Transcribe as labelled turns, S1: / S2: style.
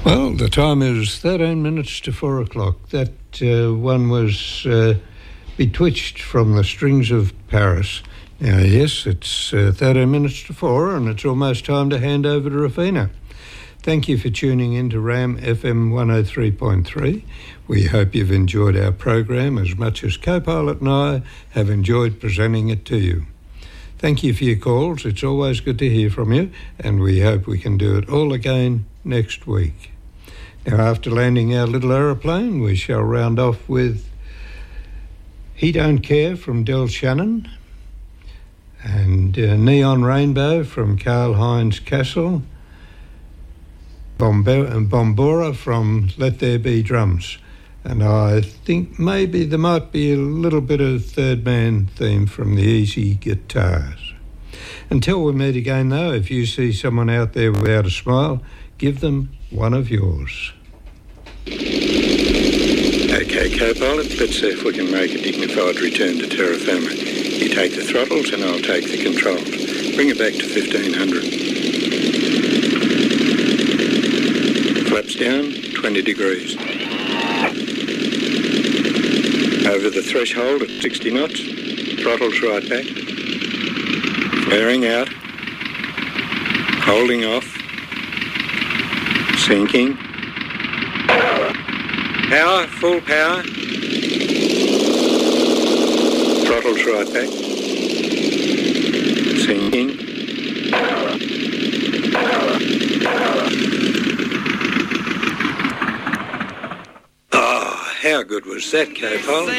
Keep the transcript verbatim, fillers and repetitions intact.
S1: Well, the time is thirteen minutes to four o'clock. That uh, one was uh, Betwitched from the Strings of Paris. Now, yes, it's uh, thirteen minutes to four, and it's almost time to hand over to Rafina. Thank you for tuning in to RAM F M one oh three point three. We hope you've enjoyed our program as much as Co-Pilot and I have enjoyed presenting it to you. Thank you for your calls. It's always good to hear from you, and we hope we can do it all again next week. Now, after landing our little aeroplane, we shall round off with He Don't Care from Del Shannon and uh, Neon Rainbow from Karl-Heinz Castle, Bombe- and Bombora from Let There Be Drums. And I think maybe there might be a little bit of Third Man theme from the Easy Guitars. Until we meet again, though, if you see someone out there without a smile, give them one of yours.
S2: Okay, Co-Pilot, let's see if we can make a dignified return to terra firma. You take the throttles and I'll take the controls. Bring it back to fifteen hundred. Flaps down, twenty degrees. Over the threshold at sixty knots, throttles right back. Flaring out. Holding off. Sinking. Power, full power. Throttles right back. Sinking. Oh, how good was that, Co-Pilot?